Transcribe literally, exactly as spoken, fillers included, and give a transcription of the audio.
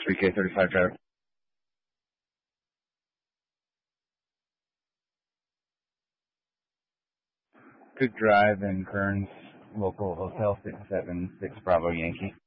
three K thirty-five driver. Cook Drive in Kearns, local hotel six seven six Bravo Yankee.